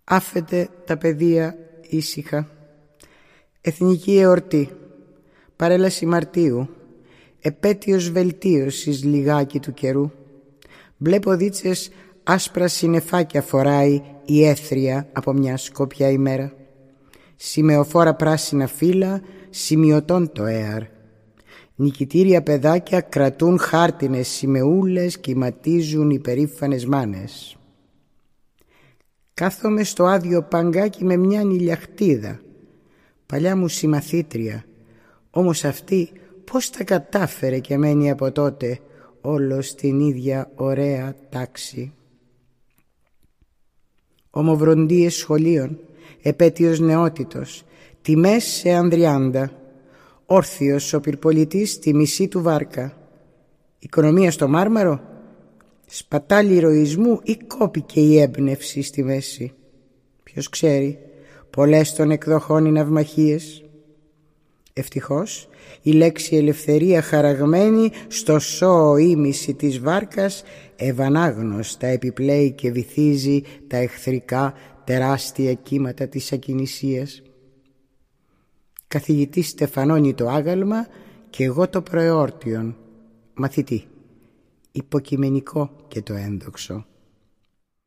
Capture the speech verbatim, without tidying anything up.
Άφετε τα παιδεία ήσυχα. Εθνική εορτή, παρέλαση Μαρτίου, επέτειος βελτίωσης λιγάκι του καιρού. Μπλε ποδίτσες άσπρα συννεφάκια φοράει η έθρια από μια σκόπια ημέρα. Σημεοφόρα πράσινα φύλλα σημειωτών το έαρ. Νικητήρια παιδάκια κρατούν χάρτινες σημεούλες, κυματίζουν υπερήφανες μάνες. Κάθομαι στο άδειο παγκάκι με μια νηλιαχτίδα, παλιά μου συμμαθήτρια, όμως αυτή πώς τα κατάφερε και μένει από τότε όλο στην ίδια ωραία τάξη. Ομοβροντίες σχολείων, επέτειος νεότητος, τιμές σε ανδριάντα, όρθιος ο πυρπολιτής στη μισή του βάρκα, οικονομία στο Μάρμαρο, σπατάλη ηρωισμού ή κόπηκε η έμπνευση στη μέση. Ποιος ξέρει, πολλές των εκδοχών οι ναυμαχίες. Ευτυχώς η λέξη ελευθερία χαραγμένη στο σώο ήμιση της βάρκας ευανάγνωστα επιπλέει και βυθίζει τα εχθρικά τεράστια κύματα της ακινησίας. Καθηγητή στεφανώνει το άγαλμα και εγώ το προεόρτιον. Μαθητή, υποκειμενικό και το ένδοξο.